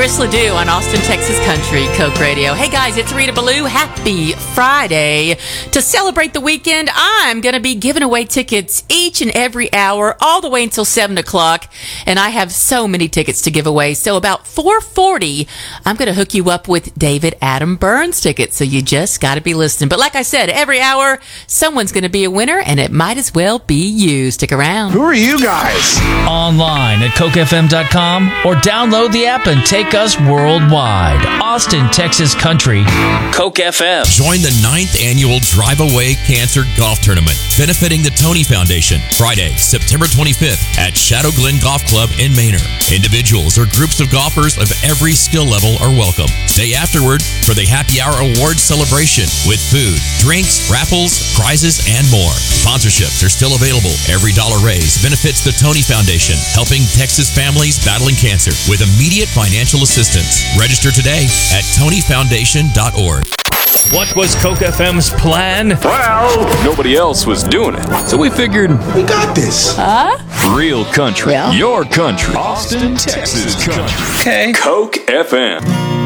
Chris Ledoux on Austin, Texas Country, Coke Radio. Hey guys, it's Rita Ballou. Happy Friday. To celebrate the weekend, I'm going to be giving away tickets each and every hour, all the way until 7 o'clock. And I have so many tickets to give away. So about 4:40, I'm going to hook you up with David Adam Burns tickets. So you just got to be listening. But like I said, every hour, someone's going to be a winner, and it might as well be you. Stick around. Who are you guys? Online at CokeFM.com or download the app and take us worldwide. Austin, Texas Country, Coke FM. Join the 9th annual Drive Away Cancer Golf Tournament, benefiting the Tony Foundation, Friday, September 25th at Shadow Glen Golf Club in Manor. Individuals or groups of golfers of every skill level are welcome. Stay afterward for the Happy Hour Awards celebration with food, drinks, raffles, prizes, and more. Sponsorships are still available. Every dollar raised benefits the Tony Foundation, helping Texas families battling cancer with immediate financial assistance. Register today at TonyFoundation.org. What was Coke FM's plan? Well, nobody else was doing it. So we figured, we got this. Real country. Well. Your country. Austin, Texas country. Okay. Coke FM.